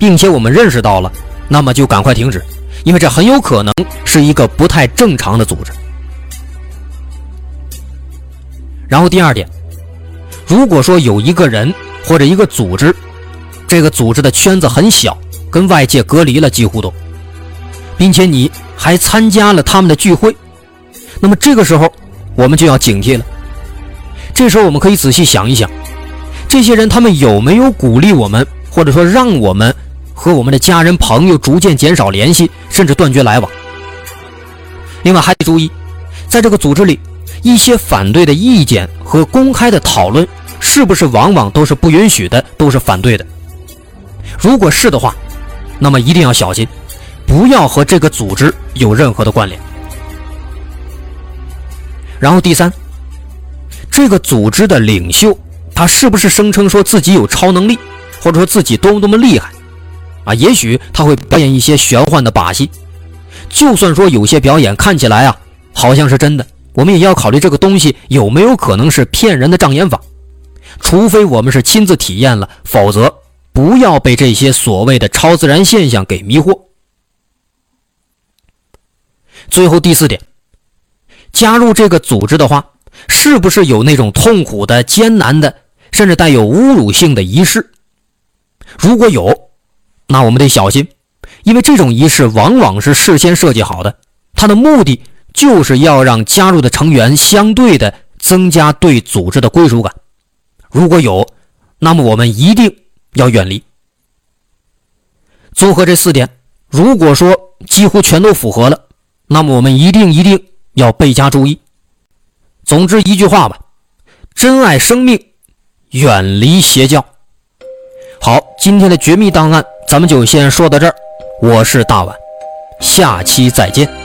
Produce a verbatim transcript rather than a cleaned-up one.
并且我们认识到了，那么就赶快停止，因为这很有可能是一个不太正常的组织。然后第二点，如果说有一个人或者一个组织，这个组织的圈子很小，跟外界隔离了几乎都，并且你还参加了他们的聚会，那么这个时候我们就要警惕了。这时候我们可以仔细想一想，这些人他们有没有鼓励我们，或者说让我们和我们的家人朋友逐渐减少联系，甚至断绝来往。另外还得注意，在这个组织里，一些反对的意见和公开的讨论是不是往往都是不允许的，都是反对的。如果是的话，那么一定要小心，不要和这个组织有任何的关联。然后第三，这个组织的领袖他是不是声称说自己有超能力，或者说自己多么多么厉害啊？也许他会表演一些玄幻的把戏，就算说有些表演看起来啊好像是真的，我们也要考虑这个东西有没有可能是骗人的障眼法，除非我们是亲自体验了，否则不要被这些所谓的超自然现象给迷惑。最后第四点，加入这个组织的话，是不是有那种痛苦的、艰难的，甚至带有侮辱性的仪式？如果有，那我们得小心，因为这种仪式往往是事先设计好的，它的目的就是要让加入的成员相对的增加对组织的归属感。如果有，那么我们一定要远离。综合这四点，如果说几乎全都符合了，那么我们一定一定要倍加注意。总之一句话吧，珍爱生命，远离邪教。好，今天的绝密档案咱们就先说到这儿，我是大碗，下期再见。